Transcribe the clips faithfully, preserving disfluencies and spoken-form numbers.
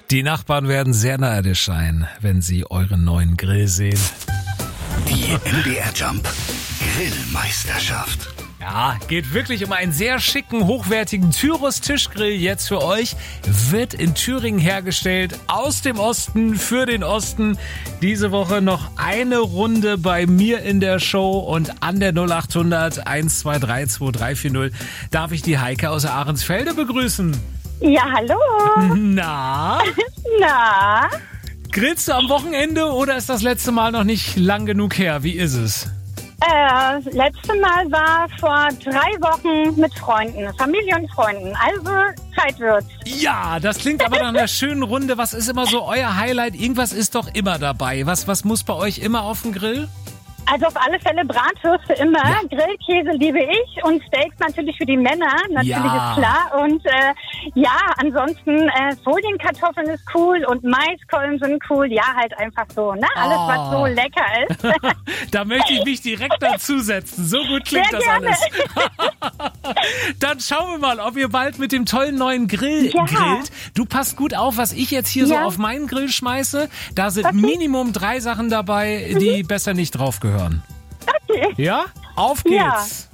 Die Nachbarn werden sehr neidisch sein, wenn sie euren neuen Grill sehen. Die M D R Jump Grillmeisterschaft. Ja, geht wirklich um einen sehr schicken, hochwertigen Tyros-Tischgrill jetzt für euch. Wird in Thüringen hergestellt, aus dem Osten, für den Osten. Diese Woche noch eine Runde bei mir in der Show und an der null acht hundert eins zwei drei zwei drei vier null darf ich die Heike aus Ahrensfelde begrüßen. Ja, hallo. Na? Na? Grillst du am Wochenende oder ist das letzte Mal noch nicht lang genug her? Wie ist es? Äh, letzte Mal war vor drei Wochen mit Freunden, Familie und Freunden. Also Zeit wird's. Ja, das klingt aber nach einer schönen Runde. Was ist immer so euer Highlight? Irgendwas ist doch immer dabei. Was, was muss bei euch immer auf dem Grill? Also auf alle Fälle Bratwürste immer, ja. Grillkäse liebe ich und Steaks natürlich für die Männer, natürlich Ja. ist klar. Und äh, ja, ansonsten äh, Folienkartoffeln ist cool und Maiskolben sind cool. Ja, halt einfach so, ne? Alles, Oh. was so lecker ist. Da möchte ich mich direkt dazusetzen. So gut klingt Sehr das gerne. alles. Dann schauen wir mal, ob ihr bald mit dem tollen neuen Grill Ja. grillt. Du passt gut auf, was ich jetzt hier Ja. so auf meinen Grill schmeiße. Da sind Okay. Minimum drei Sachen dabei, die besser nicht drauf gehören. Okay. Ja? Auf Ja. geht's.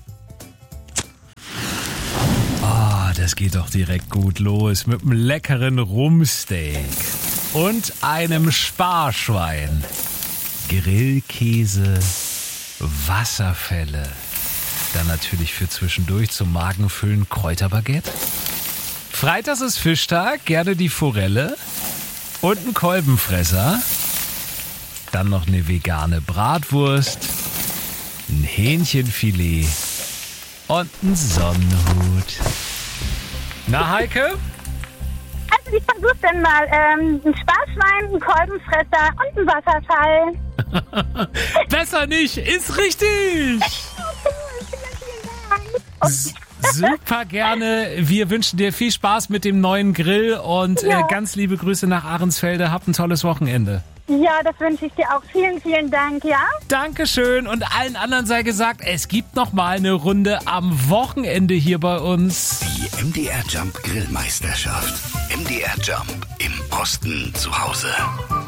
Ah, das geht doch direkt gut los mit einem leckeren Rumpsteak und einem Sparschwein. Grillkäse, Wasserfälle. Dann natürlich für zwischendurch zum Magenfüllen Kräuterbaguette. Freitags ist Fischtag, gerne die Forelle und ein Kolbenfresser. Dann noch eine vegane Bratwurst, ein Hähnchenfilet und ein Sonnenhut. Na, Heike? Also ich versuche dann mal ähm, ein Sparschwein, ein Kolbenfresser und ein Wasserfall. Besser nicht, ist richtig! S- Super gerne. Wir wünschen dir viel Spaß mit dem neuen Grill und Ja. äh, ganz liebe Grüße nach Ahrensfelde. Habt ein tolles Wochenende. Ja, das wünsche ich dir auch. Vielen, vielen Dank, ja? Dankeschön und allen anderen sei gesagt, es gibt noch mal eine Runde am Wochenende hier bei uns. Die M D R Jump Grillmeisterschaft. M D R Jump im Osten zu Hause.